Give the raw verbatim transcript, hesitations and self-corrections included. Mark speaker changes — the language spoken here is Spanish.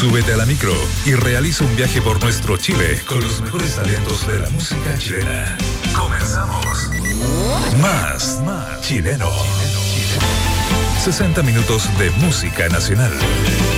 Speaker 1: Súbete a la micro y realiza un viaje por nuestro Chile con los mejores talentos de la música chilena. Comenzamos. Más, más chileno. sesenta minutos de música nacional.